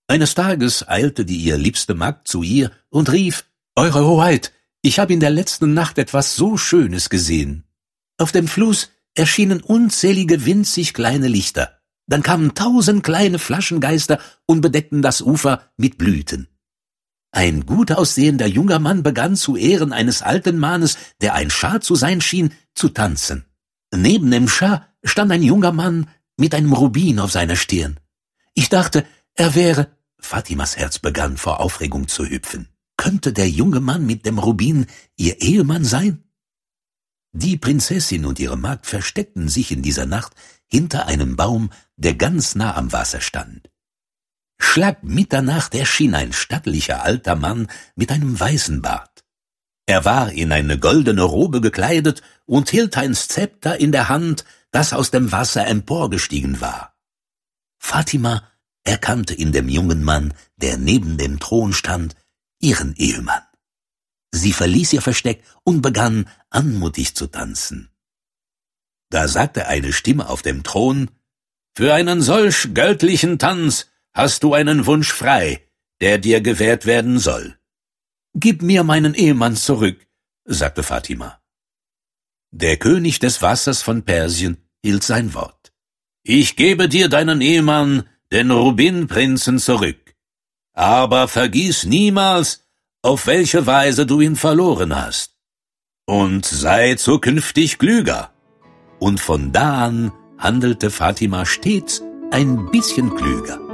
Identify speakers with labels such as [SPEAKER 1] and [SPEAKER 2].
[SPEAKER 1] Eines Tages eilte die ihr liebste Magd zu ihr und rief: »Eure Hoheit, ich habe in der letzten Nacht etwas so Schönes gesehen. Auf dem Fluss erschienen unzählige winzig kleine Lichter. Dann kamen 1000 kleine Flaschengeister und bedeckten das Ufer mit Blüten. Ein gut aussehender junger Mann begann zu Ehren eines alten Mannes, der ein Schah zu sein schien, zu tanzen. Neben dem Schah stand ein junger Mann mit einem Rubin auf seiner Stirn. Ich dachte, er wäre…« Fatimas Herz begann vor Aufregung zu hüpfen. Könnte der junge Mann mit dem Rubin ihr Ehemann sein? Die Prinzessin und ihre Magd versteckten sich in dieser Nacht hinter einem Baum, der ganz nah am Wasser stand. Schlag Mitternacht erschien ein stattlicher alter Mann mit einem weißen Bart. Er war in eine goldene Robe gekleidet und hielt ein Zepter in der Hand, das aus dem Wasser emporgestiegen war. Fatima erkannte in dem jungen Mann, der neben dem Thron stand, ihren Ehemann. Sie verließ ihr Versteck und begann anmutig zu tanzen. Da sagte eine Stimme auf dem Thron: »Für einen solch göttlichen Tanz hast du einen Wunsch frei, der dir gewährt werden soll.« »Gib mir meinen Ehemann zurück«, sagte Fatima. Der König des Wassers von Persien hielt sein Wort. »Ich gebe dir deinen Ehemann, den Rubinprinzen, zurück. Aber vergiss niemals, auf welche Weise du ihn verloren hast. Und sei zukünftig klüger.« Und von da an handelte Fatima stets ein bisschen klüger.